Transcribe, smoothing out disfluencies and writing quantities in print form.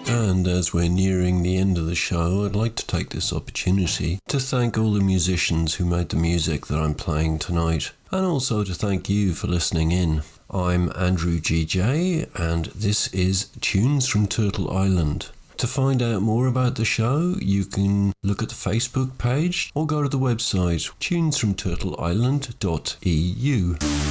And as we're nearing the end of the show, I'd like to take this opportunity to thank all the musicians who made the music that I'm playing tonight, and also to thank you for listening in. I'm Andrew GJ, and this is Tunes from Turtle Island. To find out more about the show, you can look at the Facebook page or go to the website tunesfromturtleisland.eu.